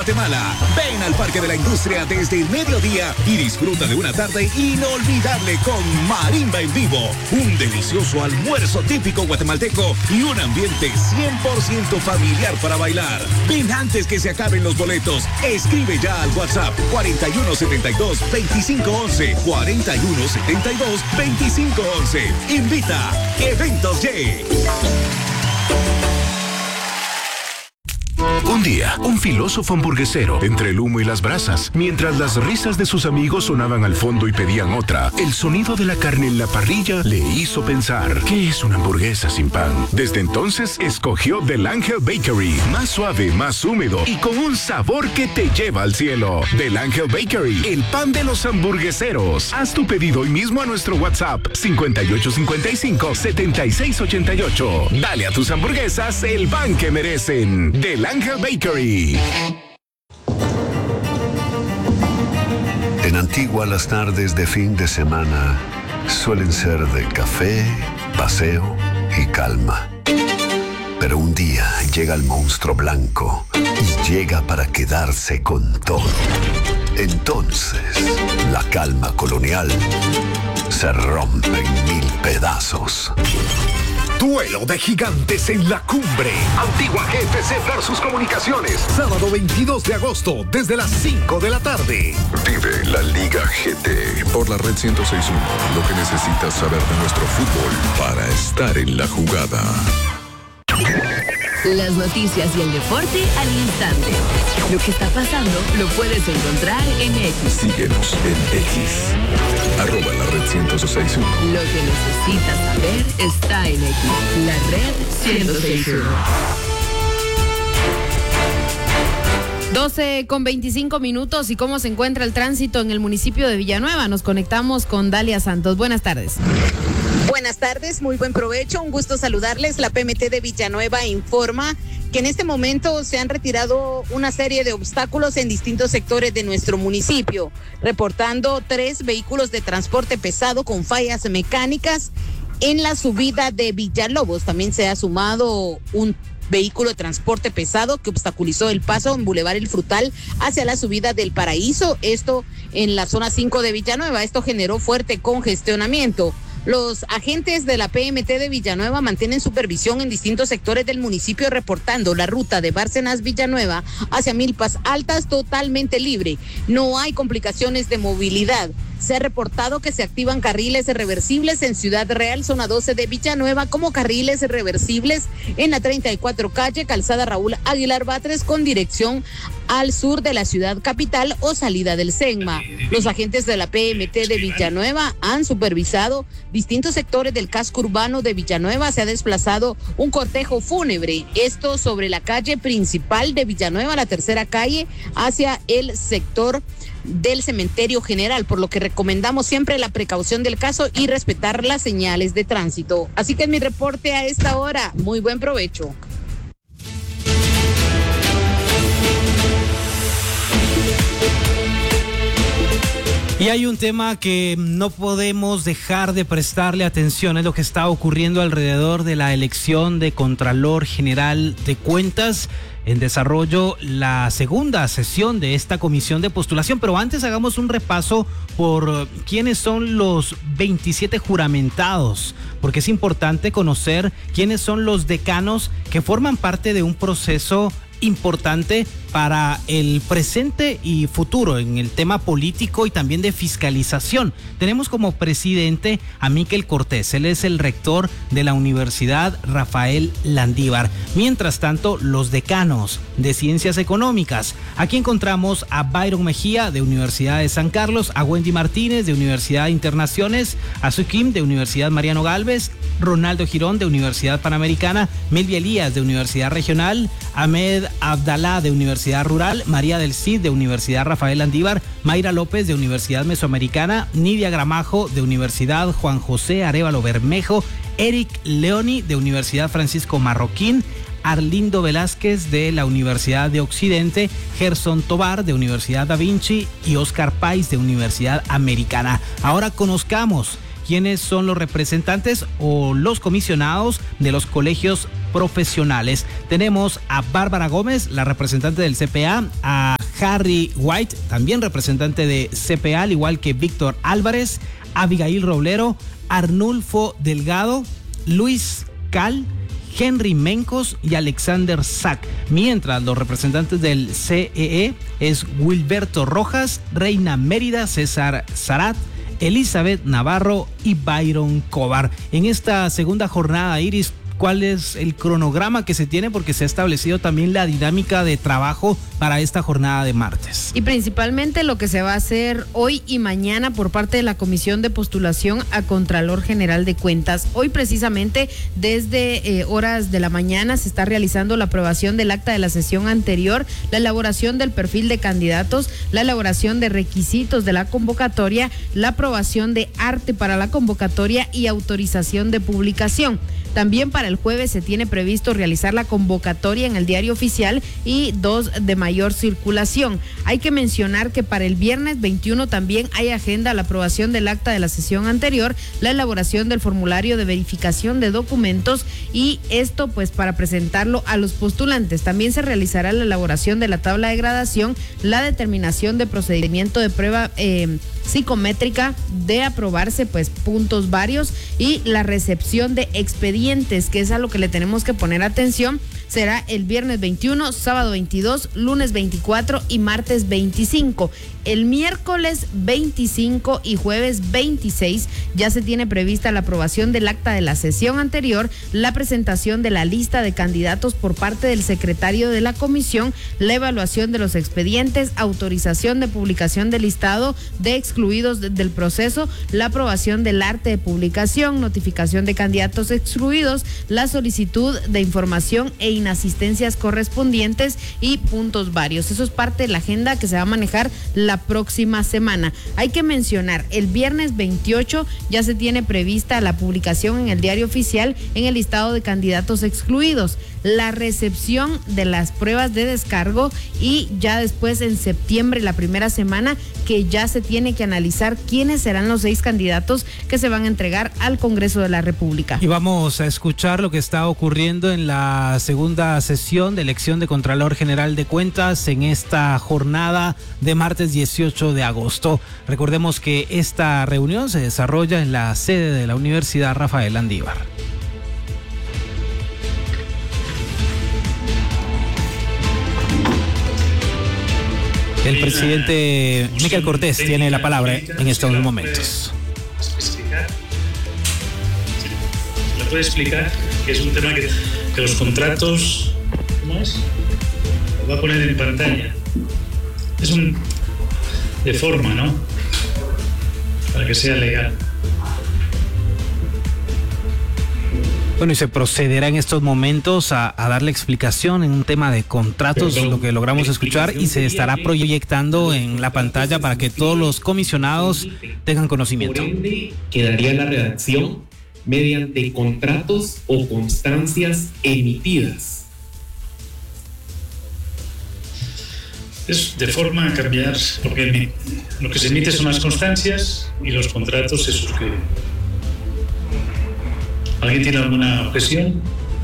Guatemala. Ven al Parque de la Industria desde el mediodía y disfruta de una tarde inolvidable con marimba en vivo, un delicioso almuerzo típico guatemalteco y un ambiente 100% familiar para bailar. Ven antes que se acaben los boletos. Escribe ya al WhatsApp 4172-2511, 4172-2511. Invita Eventos Y. Un día, un filósofo hamburguesero, entre el humo y las brasas, mientras las risas de sus amigos sonaban al fondo y pedían otra, el sonido de la carne en la parrilla le hizo pensar, ¿qué es una hamburguesa sin pan? Desde entonces, escogió Del Ángel Bakery, más suave, más húmedo y con un sabor que te lleva al cielo. Del Ángel Bakery, el pan de los hamburgueseros. Haz tu pedido hoy mismo a nuestro WhatsApp, 5855-7688. Dale a tus hamburguesas el pan que merecen. Del Ángel Bakery. En Antigua las tardes de fin de semana suelen ser de café, paseo y calma. Pero un día llega el monstruo blanco y llega para quedarse con todo. Entonces, la calma colonial se rompe en 1000 pedazos. Duelo de gigantes en la cumbre. Antigua GFC versus Comunicaciones. Sábado 22 de agosto, desde las 5 de la tarde. Vive la Liga GT por la Red 106.1. Lo que necesitas saber de nuestro fútbol para estar en la jugada. Las noticias y el deporte al instante. Lo que está pasando lo puedes encontrar en X. Síguenos en X. @ la Red 106.1. Lo que necesitas saber está en X. La Red 106.1. 12:25. ¿Y cómo se encuentra el tránsito en el municipio de Villanueva? Nos conectamos con Dalia Santos. Buenas tardes. Buenas tardes, muy buen provecho, un gusto saludarles. La PMT de Villanueva informa que en este momento se han retirado una serie de obstáculos en distintos sectores de nuestro municipio, reportando 3 vehículos de transporte pesado con fallas mecánicas en la subida de Villalobos. También se ha sumado un vehículo de transporte pesado que obstaculizó el paso en Boulevard El Frutal hacia la subida del Paraíso, esto en la zona 5 de Villanueva. Esto generó fuerte congestionamiento. Los agentes de la PMT de Villanueva mantienen supervisión en distintos sectores del municipio, reportando la ruta de Bárcenas-Villanueva hacia Milpas Altas totalmente libre. No hay complicaciones de movilidad. Se ha reportado que se activan carriles reversibles en Ciudad Real, zona 12 de Villanueva, como carriles reversibles en la 34 calle, calzada Raúl Aguilar Batres, con dirección al sur de la ciudad capital o salida del SEGMA. Los agentes de la PMT de Villanueva han supervisado distintos sectores del casco urbano de Villanueva. Se ha desplazado un cortejo fúnebre, esto sobre la calle principal de Villanueva, la tercera calle, hacia el sector del cementerio general, por lo que recomendamos siempre la precaución del caso y respetar las señales de tránsito. Así que es mi reporte a esta hora. Muy buen provecho. Y hay un tema que no podemos dejar de prestarle atención, es lo que está ocurriendo alrededor de la elección de Contralor General de Cuentas. En desarrollo la segunda sesión de esta comisión de postulación, pero antes hagamos un repaso por quiénes son los 27 juramentados, porque es importante conocer quiénes son los decanos que forman parte de un proceso importante para el presente y futuro en el tema político y también de fiscalización. Tenemos como presidente a Miquel Cortés, él es el rector de la Universidad Rafael Landívar. Mientras tanto, los decanos de Ciencias Económicas, aquí encontramos a Byron Mejía de Universidad de San Carlos, a Wendy Martínez de Universidad Internaciones, a Sukim de Universidad Mariano Galvez, Ronaldo Girón de Universidad Panamericana, Melvia Elías de Universidad Regional, Ahmed Abdalá de Universidad Rural, María del Cid de Universidad Rafael Landívar, Mayra López de Universidad Mesoamericana, Nidia Gramajo de Universidad Juan José Arévalo Bermejo, Eric Leoni de Universidad Francisco Marroquín, Arlindo Velázquez de la Universidad de Occidente, Gerson Tobar de Universidad Da Vinci y Oscar Pais de Universidad Americana. Ahora conozcamos quiénes son los representantes o los comisionados de los colegios profesionales. Tenemos a Bárbara Gómez, la representante del CPA, a Harry White, también representante de CPA, al igual que Víctor Álvarez, Abigail Roblero, Arnulfo Delgado, Luis Cal, Henry Mencos y Alexander Sack, mientras los representantes del CEE es Wilberto Rojas, Reina Mérida, César Sarat, Elizabeth Navarro y Byron Cobar. En esta segunda jornada, Iris, ¿cuál es el cronograma que se tiene? Porque se ha establecido también la dinámica de trabajo para esta jornada de martes. Y principalmente lo que se va a hacer hoy y mañana por parte de la Comisión de Postulación a Contralor General de Cuentas. Hoy precisamente desde horas de la mañana se está realizando la aprobación del acta de la sesión anterior, la elaboración del perfil de candidatos, la elaboración de requisitos de la convocatoria, la aprobación de arte para la convocatoria y autorización de publicación. También para el jueves se tiene previsto realizar la convocatoria en el Diario Oficial y 2 de mayor circulación. Hay que mencionar que para el viernes 21 también hay agenda la aprobación del acta de la sesión anterior, la elaboración del formulario de verificación de documentos y esto pues para presentarlo a los postulantes. También se realizará la elaboración de la tabla de gradación, la determinación de procedimiento de prueba psicométrica de aprobarse pues puntos varios y la recepción de expedientes, que es a lo que le tenemos que poner atención. Será el viernes 21, sábado 22, lunes 24 y martes 25. El miércoles 25 y jueves 26 ya se tiene prevista la aprobación del acta de la sesión anterior, la presentación de la lista de candidatos por parte del secretario de la comisión, la evaluación de los expedientes, autorización de publicación del listado de excluidos del proceso, la aprobación del arte de publicación, notificación de candidatos excluidos, la solicitud de información e inasistencias correspondientes y puntos varios. Eso es parte de la agenda que se va a manejar la próxima semana. Hay que mencionar, el viernes 28 ya se tiene prevista la publicación en el Diario Oficial en el listado de candidatos excluidos, la recepción de las pruebas de descargo y ya después en septiembre, la primera semana, que ya se tiene que analizar quiénes serán los 6 candidatos que se van a entregar al Congreso de la República. Y vamos a escuchar lo que está ocurriendo en la segunda sesión de elección de Contralor General de Cuentas en esta jornada de martes 18 de agosto. Recordemos que esta reunión se desarrolla en la sede de la Universidad Rafael Andívar. El presidente Miquel Cortés tiene la palabra en estos momentos. ¿Le puede explicar que es un tema que los contratos, ¿cómo es? Lo va a poner en pantalla. Es de forma, ¿no? Para que sea legal. Bueno, y se procederá en estos momentos a darle explicación en un tema de contratos, lo que logramos escuchar, y se estará proyectando en la pantalla para que todos los comisionados tengan conocimiento. Por ende, quedaría la redacción mediante contratos o constancias emitidas. Es de forma a cambiar, porque lo que se emite son las constancias y los contratos se suscriben. ¿Alguien tiene alguna objeción?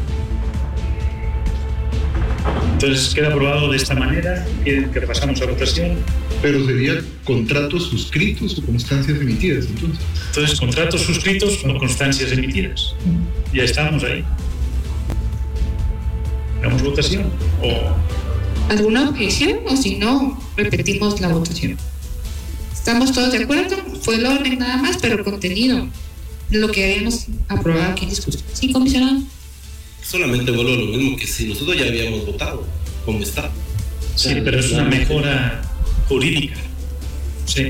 Entonces queda aprobado de esta manera. ¿Quieren que pasamos a votación? Pero sería contratos suscritos o constancias emitidas, entonces. Entonces, contratos suscritos o constancias emitidas. Ya estamos ahí. ¿Hagamos votación? ¿Alguna objeción? O si no, repetimos la votación. ¿Estamos todos de acuerdo? Fue el orden nada más, pero contenido. Lo que habíamos aprobado aquí en discusión. ¿Sí, comisionado? Solamente vuelvo a lo mismo que si nosotros ya habíamos votado, como está. Sí, pero es una mejora jurídica. Sí.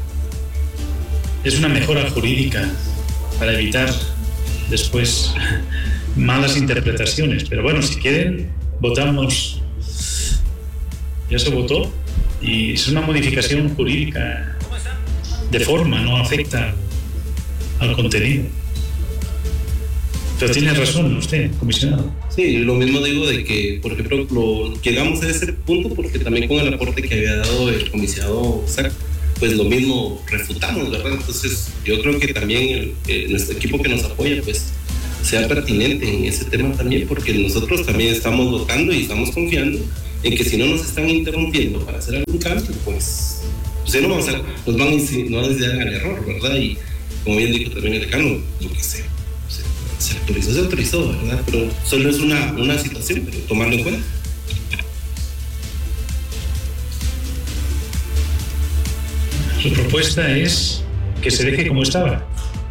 Es una mejora jurídica para evitar después malas interpretaciones. Pero bueno, si quieren, votamos. Ya se votó y es una modificación jurídica de forma, no afecta al contenido. Pero tiene razón usted, comisionado. Sí, lo mismo digo de que, por ejemplo, llegamos a ese punto porque también con el aporte que había dado el comisionado Sack, pues lo mismo refutamos, ¿verdad? Entonces yo creo que también nuestro equipo que nos apoya, pues sea pertinente en ese tema también, porque nosotros también estamos votando y estamos confiando en que si no nos están interrumpiendo para hacer algún cambio, pues no van a iniciar al error, ¿verdad? Y como bien dijo también el decano, lo que se autorizó, ¿verdad? Pero solo es una situación, pero tomarlo en cuenta. Su propuesta es que se deje como estaba.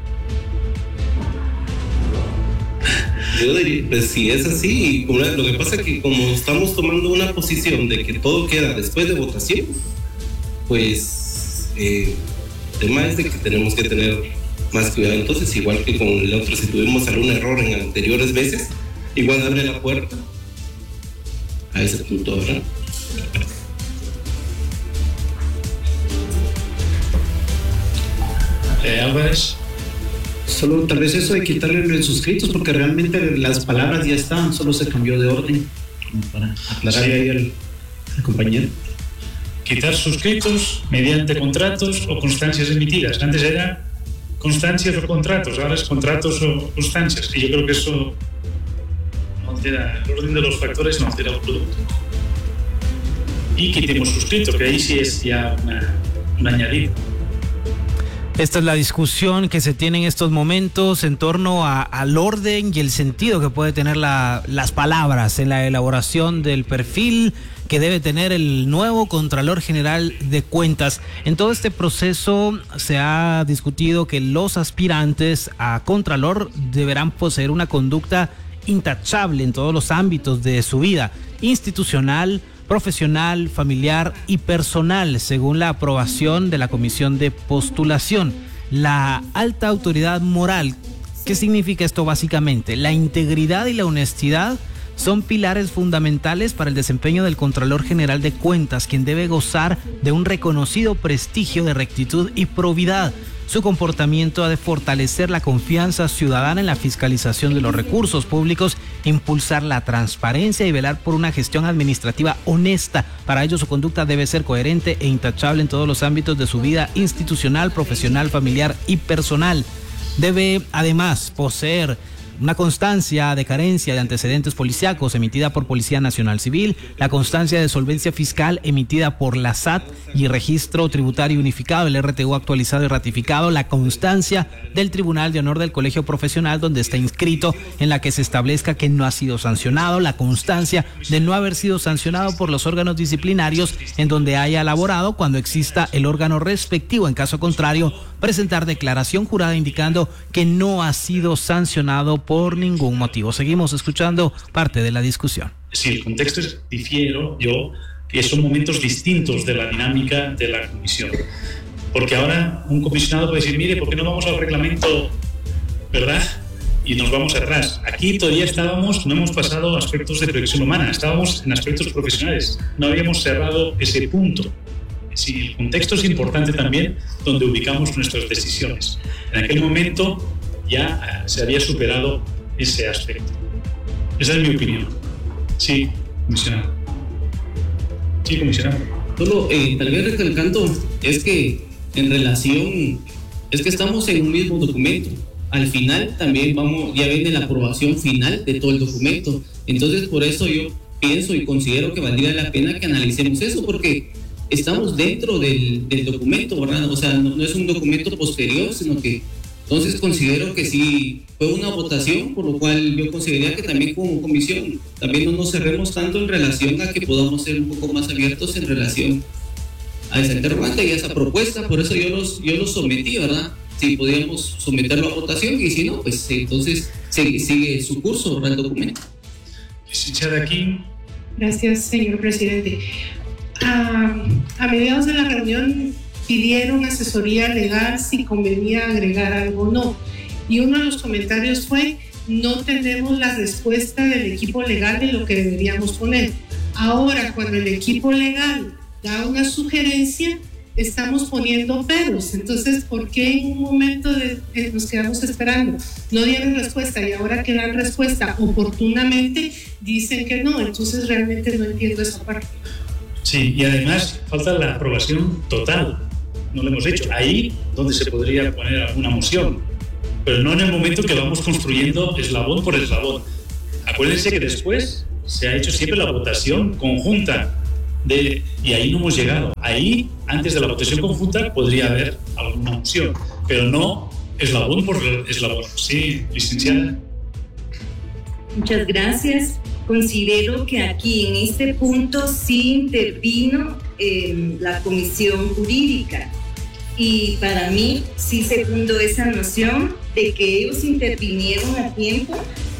Yo diría, pues si es así, lo que pasa es que como estamos tomando una posición de que todo queda después de votación, pues el tema es de que tenemos que tener más cuidado. Entonces, igual que con el otro, si tuvimos algún error en anteriores veces, igual abre la puerta a ese punto, ¿verdad? Álvarez. Solo tal vez eso de quitarle los suscritos, porque realmente las palabras ya están, solo se cambió de orden, como para aclarar ahí al compañero. Quitar suscritos mediante contratos o constancias emitidas. Antes era constancias o contratos, ahora es contratos o constancias. Y yo creo que eso no altera el orden de los factores, no altera el producto. Y quitemos suscritos, que ahí sí es ya un añadido. Esta es la discusión que se tiene en estos momentos en torno al orden y el sentido que puede tener las palabras en la elaboración del perfil que debe tener el nuevo Contralor General de Cuentas. En todo este proceso se ha discutido que los aspirantes a Contralor deberán poseer una conducta intachable en todos los ámbitos de su vida institucional, profesional, familiar y personal, según la aprobación de la Comisión de Postulación. La alta autoridad moral, ¿qué significa esto básicamente? La integridad y la honestidad son pilares fundamentales para el desempeño del Contralor General de Cuentas, quien debe gozar de un reconocido prestigio de rectitud y probidad. Su comportamiento ha de fortalecer la confianza ciudadana en la fiscalización de los recursos públicos, impulsar la transparencia y velar por una gestión administrativa honesta. Para ello, su conducta debe ser coherente e intachable en todos los ámbitos de su vida institucional, profesional, familiar y personal. Debe, además, poseer una constancia de carencia de antecedentes policíacos emitida por Policía Nacional Civil, la constancia de solvencia fiscal emitida por la SAT y Registro Tributario Unificado, el RTU actualizado y ratificado, la constancia del Tribunal de Honor del Colegio Profesional donde está inscrito, en la que se establezca que no ha sido sancionado, la constancia de no haber sido sancionado por los órganos disciplinarios en donde haya elaborado, cuando exista el órgano respectivo. En caso contrario, presentar declaración jurada indicando que no ha sido sancionado por ningún motivo. Seguimos escuchando parte de la discusión. Si el contexto difiero yo, que son momentos distintos de la dinámica de la comisión. Porque ahora un comisionado puede decir, mire, ¿por qué no vamos al reglamento, verdad? Y nos vamos atrás. Aquí todavía no hemos pasado a aspectos de protección humana, estábamos en aspectos profesionales. No habíamos cerrado ese punto. Sí, el contexto es importante también donde ubicamos nuestras decisiones. En aquel momento ya se había superado ese aspecto. Esa es mi opinión. Sí, comisionado. Sí, comisionado. Solo tal vez recalcando es que en relación, es que estamos en un mismo documento. Al final también ya viene la aprobación final de todo el documento. Entonces por eso yo pienso y considero que valdría la pena que analicemos eso, porque estamos dentro del documento, ¿verdad? O sea, no es un documento posterior, sino que entonces considero que sí fue una votación, por lo cual yo consideraría que también como comisión también no nos cerremos tanto en relación a que podamos ser un poco más abiertos en relación a esa interrogante y a esa propuesta. Por eso yo los sometí, ¿verdad? Si podíamos someterlo a votación, y si no, pues entonces sigue su curso, ¿verdad? El documento. Licenciada aquí. Gracias, señor presidente. A mediados de la reunión pidieron asesoría legal si convenía agregar algo o no. Y uno de los comentarios fue, no tenemos la respuesta del equipo legal de lo que deberíamos poner. Ahora, cuando el equipo legal da una sugerencia, estamos poniendo peros. Entonces, ¿por qué en un momento nos quedamos esperando? No dieron respuesta y ahora que dan respuesta oportunamente dicen que no. Entonces, realmente no entiendo esa parte. Sí, y además falta la aprobación total. No lo hemos hecho. Ahí donde se podría poner alguna moción, pero no en el momento que vamos construyendo eslabón por eslabón. Acuérdense que después se ha hecho siempre la votación conjunta. Y ahí no hemos llegado. Ahí, antes de la votación conjunta, podría haber alguna opción, pero no eslabón por eslabón. Sí, licenciada. Muchas gracias. Considero que aquí en este punto sí intervino la comisión jurídica y para mí sí segundo esa noción de que ellos intervinieron a tiempo.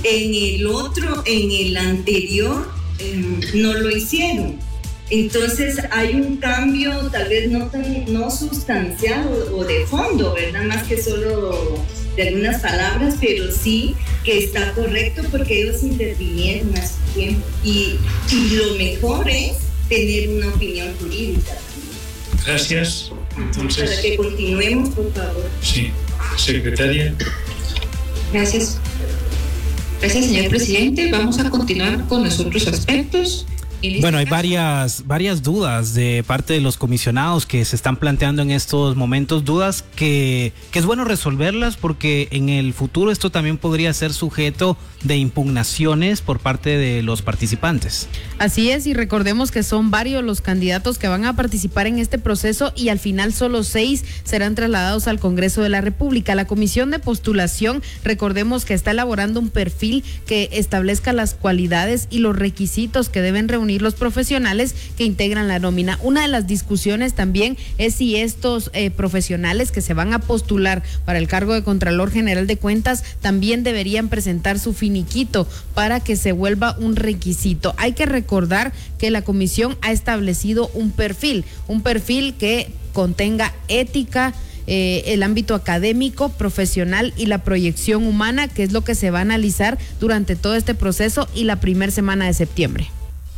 En el anterior no lo hicieron. Entonces hay un cambio tal vez no sustancial o de fondo, ¿verdad? Más que solo de algunas palabras, pero sí que está correcto porque ellos intervinieron a su tiempo. Y lo mejor es tener una opinión jurídica también. Gracias. Entonces, para que continuemos, por favor. Sí, secretaria. Gracias. Gracias, señor presidente. Vamos a continuar con los otros aspectos. Bueno, hay varias dudas de parte de los comisionados que se están planteando en estos momentos, dudas que es bueno resolverlas porque en el futuro esto también podría ser sujeto de impugnaciones por parte de los participantes. Así es, y recordemos que son varios los candidatos que van a participar en este proceso y al final solo 6 serán trasladados al Congreso de la República. La Comisión de Postulación, recordemos que está elaborando un perfil que establezca las cualidades y los requisitos que deben reunir los profesionales que integran la nómina. Una de las discusiones también es si estos profesionales que se van a postular para el cargo de Contralor General de Cuentas también deberían presentar su finiquito para que se vuelva un requisito. Hay que recordar que la comisión ha establecido un perfil que contenga ética, el ámbito académico, profesional y la proyección humana, que es lo que se va a analizar durante todo este proceso y la primera semana de septiembre.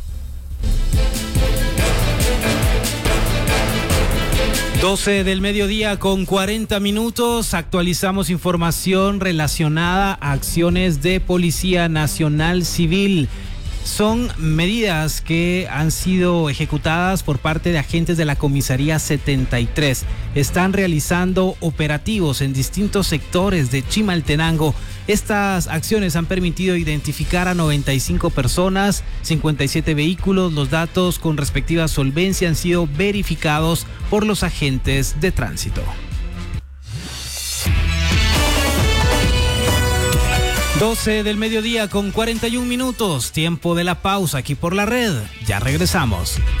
12 del mediodía con 40 minutos, actualizamos información relacionada a acciones de Policía Nacional Civil. Son medidas que han sido ejecutadas por parte de agentes de la Comisaría 73. Están realizando operativos en distintos sectores de Chimaltenango. Estas acciones han permitido identificar a 95 personas, 57 vehículos. Los datos con respectiva solvencia han sido verificados por los agentes de tránsito. 12 del mediodía con 41 minutos, tiempo de la pausa aquí por la red. Ya regresamos.